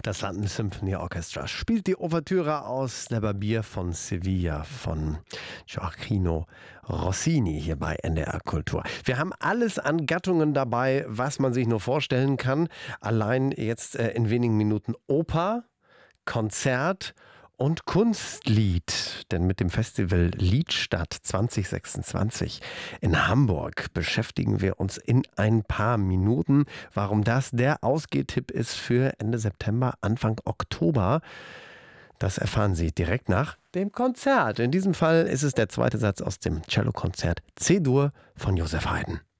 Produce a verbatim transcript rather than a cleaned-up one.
Das London Symphony Orchestra spielt die Ouvertüre aus Der Barbier von Sevilla von Gioacchino Rossini hier bei N D R Kultur. Wir haben alles an Gattungen dabei, was man sich nur vorstellen kann. Allein jetzt äh, in wenigen Minuten Oper, Konzert und Kunstlied. Denn mit dem Festival Liedstadt zwanzig sechsundzwanzig in Hamburg beschäftigen wir uns in ein paar Minuten. Warum das der Ausgehtipp ist für Ende September, Anfang Oktober, das erfahren Sie direkt nach dem Konzert. In diesem Fall ist es der zweite Satz aus dem Cellokonzert C-Dur von Joseph Haydn.